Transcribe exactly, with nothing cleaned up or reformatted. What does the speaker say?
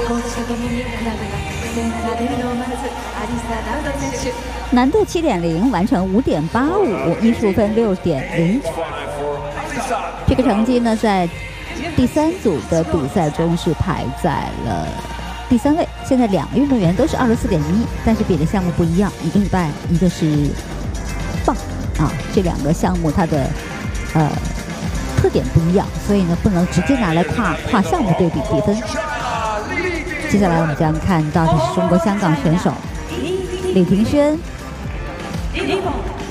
难度七点零，完成五点八五，艺术分六点零。这个成绩呢，在第三组的比赛中是排在了第三位。现在两个运动员都是二十四点一，但是比的项目不一样，一个是拜，一个是棒啊。这两个项目它的呃特点不一样，所以呢不能直接拿来跨跨项目对比比分。接下来我们将看到的是中国香港选手李廷轩。